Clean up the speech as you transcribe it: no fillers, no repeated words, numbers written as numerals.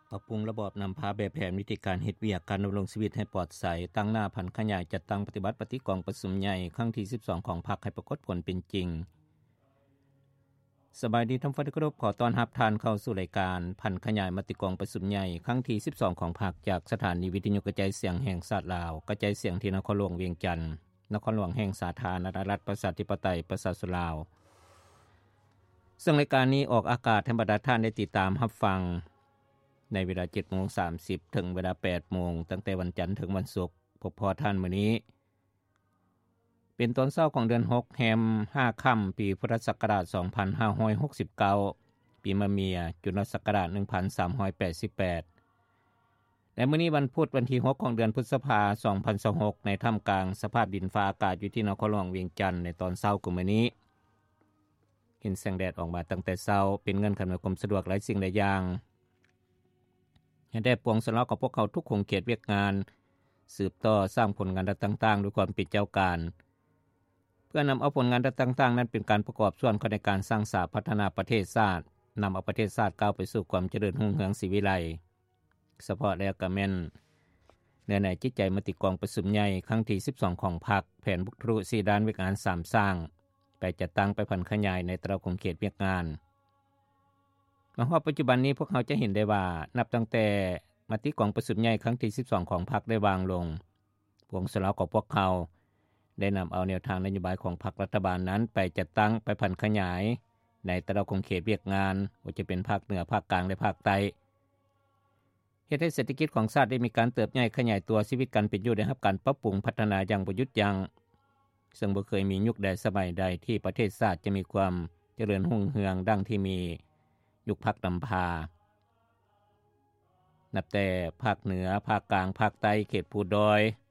ปรับปรุงระบอบนำพาแบบแผนวิธีการเฮ็ดเวียกการดำรงชีวิตให้ปลอดภัยตั้งหน้าพันขยายจัดตั้งปฏิบัติปฏิกองประชุมใหญ่ครั้งที่12ของพรรคให้ปรากฏผลเป็นจริงสบายดีท่านผู้ที่เคารพขอต้อนรับท่านเข้าสู่รายการพันขยายมติกองประชุมใหญ่ครั้งที่12ของพรรคจากสถานีวิทยุกระจายเสียงแห่งชาติลาวกระจายเสียงที่นครหลวงเวียงจันทน์นครหลวงแห่งสาธารณรัฐประชาธิปไตยประชาชนลาวซึ่งรายการนี้ออกอากาศให้บรรดาท่านได้ติดตามรับฟังในเวลา 7:30 ถึงเวลา 8:00 นตั้งแต่วันจันทร์ถึงวันศุกร์พบพอท่านมื้อนี้เป็นตอนเช้าของเดือน6แฮม5ค่ำปีพุทธศักราช2569ปีมะเมียจุลศักราช1388และมื้อนี้วันพุธวันที่6ของเดือนพฤษภาคม2026ในท่ามกลางสภาพดินฟ้าอากาศอยู่ที่นครหลวงเวียงจันทน์ในตอนเช้าของมื้อนี้เห็นแสงแดดออกมาตั้งแต่เช้าเป็นเงื่อนไขอำนวยความสะดวกหลายสิ่งหลายอย่างให้ได้ปวงสนองกับพวกเขาทุกคงเขตเวียกงานสืบต่อสร้างผลงานต่างๆด้วยความเป็นเจ้าการเพื่อนำเอาผลงานต่างๆนั้นเป็นการประกอบส่วนเข้าในการสร้างสรรค์พัฒนาประเทศชาตินำเอาประเทศชาติก้าวไปสู่ความเจริญรุ่งเรืองสิวิไลเฉพาะแล้วก็แม่นในจิตใจมติกองประชุมใหญ่ครั้งที่12ของพรรคแผนบุกทะลุ4ด้านเวียกงาน3สร้างไปจัดตั้งไปพันขยายในแต่ละคงเขตเวียกงานมาฮอดปัจจุบันนี้พวกเขาจะเห็นได้ว่านับตั้งแต่มติกองประชุมใหญ่ครั้งที่12ของพรรคได้วางลงพวงสลาวของพวกเขาได้นำเอาแนวทางนโยบายของพรรครัฐบาลนั้นไปจัดตั้งไปพันขยายในแต่ละคงเขตเวียกงานว่าจะเป็นภาคเหนือภาคกลางและภาคใต้เฮ็ดให้เศรษฐกิจของชาติได้มีการเติบใหญ่ขยายตัวชีวิตการเป็นอยู่ได้รับการปรับปรุงพัฒนาอย่างบ่หยุดยั้งซึ่งบ่เคยมียุคใดสมัยใดที่ประเทศชาติจะมีความเจริญรุ่งเรืองดังที่มียุคพรรคนำพานับแต่ภาคเหนือภาคกลางภาคใต้เขตภูดอย